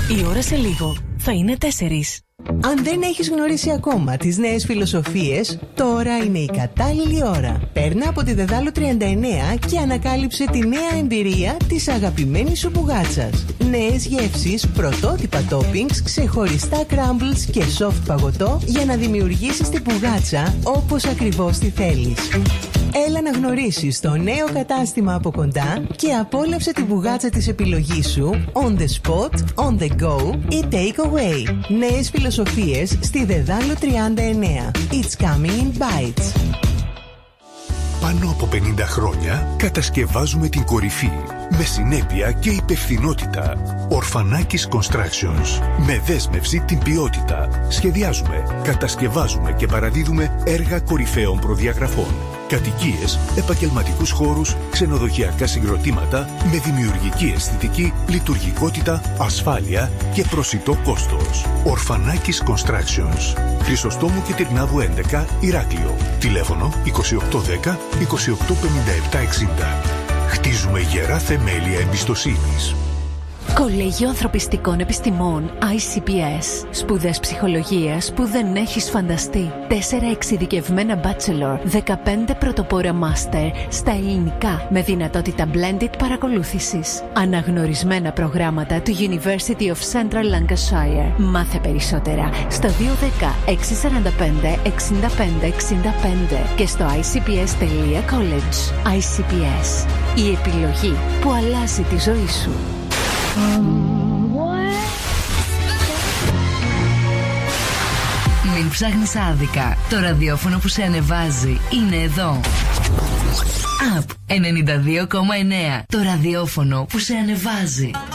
Η ώρα σε λίγο θα είναι 4. Αν δεν έχεις γνωρίσει ακόμα τις νέες φιλοσοφίες, τώρα είναι η κατάλληλη ώρα. Παίρνα από τη Δεδάλο 39 και ανακάλυψε τη νέα εμπειρία της αγαπημένης σου μπουγάτσας. Νέες γεύσεις, πρωτότυπα toppings, ξεχωριστά crumbles και soft παγωτό για να δημιουργήσεις την μπουγάτσα όπως ακριβώς τη θέλεις. Έλα να γνωρίσεις το νέο κατάστημα από κοντά και απόλαυσε την μπουγάτσα της επιλογής σου on the spot, on the go ή take away. Νέες φιλοσοφίες στη Δεδάλο 39. It's coming in bites. Πάνω από 50 χρόνια κατασκευάζουμε την κορυφή με συνέπεια και υπευθυνότητα. Ορφανάκης Constructions. Με δέσμευση την ποιότητα. Σχεδιάζουμε, κατασκευάζουμε και παραδίδουμε έργα κορυφαίων προδιαγραφών. Κατοικίες, επαγγελματικούς χώρους, ξενοδοχειακά συγκροτήματα με δημιουργική αισθητική, λειτουργικότητα, ασφάλεια και προσιτό κόστος. Ορφανάκης Constructions. Χρυσοστόμου και Τυρνάβου 11, Ηράκλειο. Τηλέφωνο 2810 285760. Χτίζουμε γερά θεμέλια εμπιστοσύνης. Κολέγιο Ανθρωπιστικών Επιστημών ICPS. Σπουδές ψυχολογίας που δεν έχεις φανταστεί. 4 εξειδικευμένα bachelor, 15 πρωτοπόρα master στα ελληνικά με δυνατότητα blended παρακολούθησης. Αναγνωρισμένα προγράμματα του University of Central Lancashire. Μάθε περισσότερα στο 210 645 65 65 και στο icps.college. ICPS. Η επιλογή που αλλάζει τη ζωή σου. Μην ψάχνεις άδικα. Το ραδιόφωνο που σε ανεβάζει είναι εδώ. Up 92,9. Το ραδιόφωνο που σε ανεβάζει.